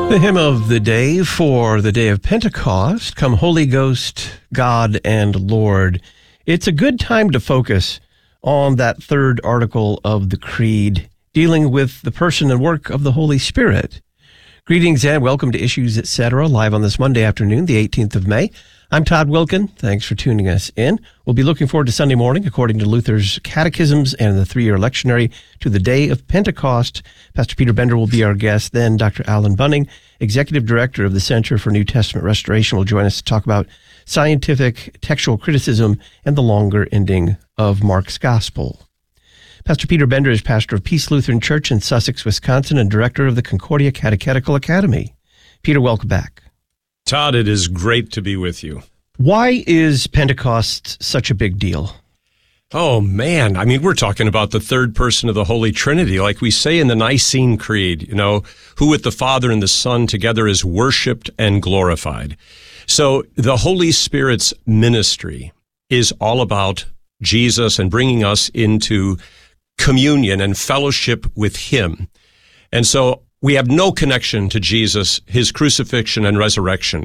The hymn of the day for the day of Pentecost, Come Holy Ghost, God and Lord. It's a good time to focus on that third article of the Creed, dealing with the person and work of the Holy Spirit. Greetings and welcome to Issues Etc., live on this Monday afternoon, the 18th of May. I'm Todd Wilkin. Thanks for tuning us in. We'll be looking forward to Sunday morning, according to Luther's catechisms and the three-year lectionary to the day of Pentecost. Pastor Peter Bender will be our guest. Then Dr. Alan Bunning, Executive Director of the Center for New Testament Restoration, will join us to talk about scientific textual criticism and the longer ending of Mark's Gospel. Pastor Peter Bender is pastor of Peace Lutheran Church in Sussex, Wisconsin, and director of the Concordia Catechetical Academy. Peter, welcome back. Todd, it is great to be with you. Why is Pentecost such a big deal? Oh, man. I mean, we're talking about the third person of the Holy Trinity, like we say in the Nicene Creed, who with the Father and the Son together is worshiped and glorified. So the Holy Spirit's ministry is all about Jesus and bringing us into communion and fellowship with Him. And so we have no connection to Jesus, His crucifixion and resurrection,